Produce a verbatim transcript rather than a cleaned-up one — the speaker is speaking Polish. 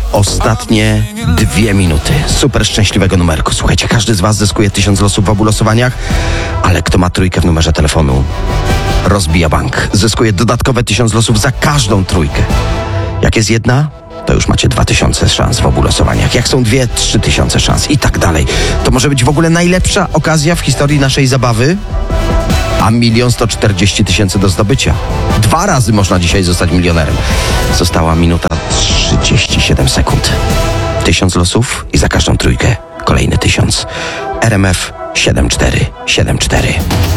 ostatnie dwie minuty super szczęśliwego numerku. Słuchajcie, każdy z was zyskuje tysiąc losów w obu losowaniach, ale kto ma trójkę w numerze telefonu, rozbija bank. Zyskuje dodatkowe tysiąc losów za każdą trójkę. Jak jest jedna, to już macie dwa tysiące szans w obu losowaniach. Jak są dwie, trzy tysiące szans i tak dalej. To może być w ogóle najlepsza okazja w historii naszej zabawy, a milion sto czterdzieści tysięcy do zdobycia. Dwa razy można dzisiaj zostać milionerem. Została minuta trzydzieści siedem sekund. Tysiąc losów i za każdą trójkę kolejny tysiąc. R M F siedem cztery siedem cztery.